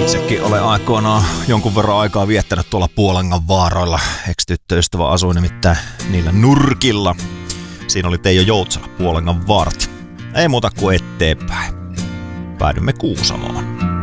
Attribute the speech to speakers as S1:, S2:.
S1: Itsekin olen aikoinaan jonkun verran aikaa viettänyt tuolla Puolangan vaaroilla. Ex-tyttöystävä asui nimittäin niillä nurkilla. Siinä oli Teijo Joutsala, Puolangan vaarat. Ei muuta kuin eteenpäin. Päädymme Kuusamoon.